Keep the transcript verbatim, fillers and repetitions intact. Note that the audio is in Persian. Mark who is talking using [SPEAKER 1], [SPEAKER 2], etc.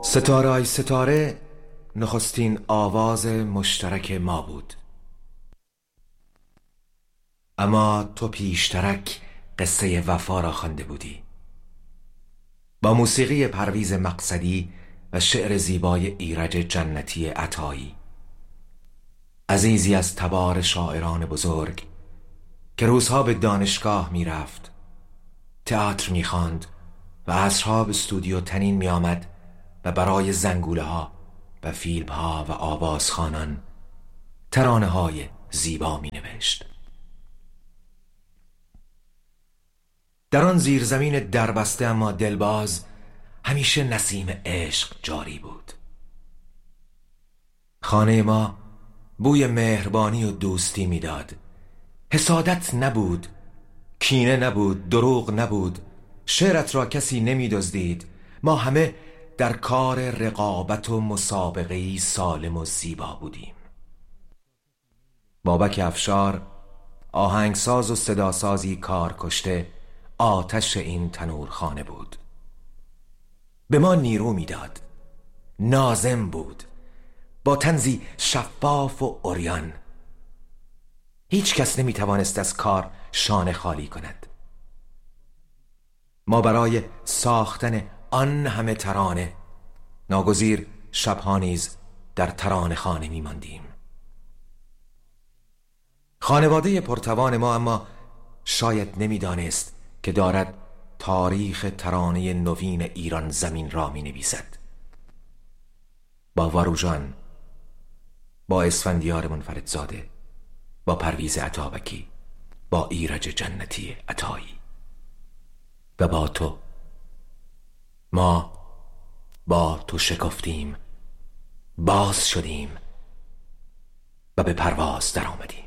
[SPEAKER 1] ستاره ای ستاره نخستین آواز مشترک ما بود، اما تو پیشترک قصه وفا را خوانده بودی. با موسیقی پرویز مقصدی و شعر زیبای ایرج جنتی عطایی، عزیزی از تبار شاعران بزرگ که روزها به دانشگاه می رفت، تئاتر می خواند و عصرها به استودیو تنین می آمد و برای زنگوله ها و فیلم ها و آوازخوانان ترانه های زیبا می نوشت. در آن زیرزمین دربسته اما دلباز همیشه نسیم عشق جاری بود. خانه ما بوی مهربانی و دوستی میداد. حسادت نبود، کینه نبود، دروغ نبود، شعرت را کسی نمی دزدید. ما همه در کار رقابت و مسابقه‌ای سالم و زیبا بودیم. بابک افشار، آهنگساز و صداسازی کار کشته، آتش این تنورخانه بود. به ما نیرو میداد، ناظم بود، با طنزی شفاف و عریان. هیچ کس نمی توانست از کار شانه خالی کند. ما برای ساختن آن همه ترانه ناگزیر شبها نیز در ترانه خانه می ماندیم. خانواده پرتوان ما اما شاید نمی دانست که دارد تاریخ ترانه نوین ایران زمین را می نویسد. با واروژان، با اسفندیار منفردزاده، با پرویز عطابکی، با ایرج جنتی عطایی و با تو. ما با تو شکفتیم، باز شدیم و به پرواز در آمدیم.